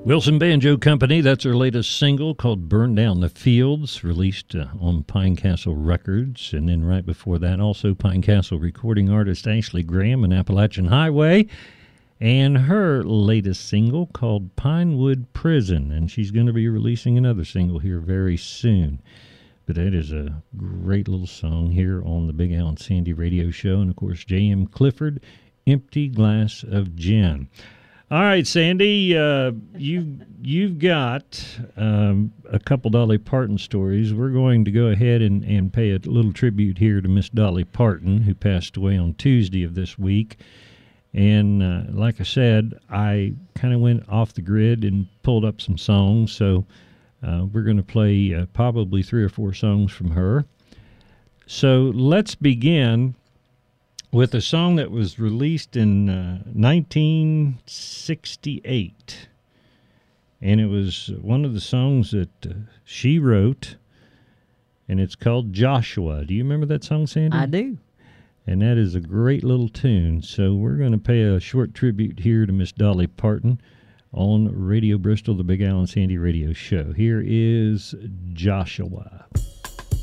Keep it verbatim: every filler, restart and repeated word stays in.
Wilson Banjo Company, that's their latest single called Burn Down the Fields, released uh, on Pine Castle Records. And then right before that, also Pine Castle recording artist Ashley Graham and Appalachian Highway, and her latest single called Pinewood Prison. And she's going to be releasing another single here very soon. But that is a great little song here on the Big Al and Sandy radio show. And, of course, J M. Clifford, Empty Glass of Gin. All right, Sandy, uh, you, you've got um, a couple Dolly Parton stories. We're going to go ahead and, and pay a little tribute here to Miss Dolly Parton, who passed away on Tuesday of this week. And uh, like I said, I kind of went off the grid and pulled up some songs, so uh, we're going to play uh, probably three or four songs from her. So let's begin with a song that was released in uh, nineteen sixty-eight. And it was one of the songs that uh, she wrote, and it's called Joshua. Do you remember that song, Sandy? I do. And that is a great little tune. So we're going to pay a short tribute here to Miss Dolly Parton on Radio Bristol, the Big Al and Sandy radio show. Here is Joshua.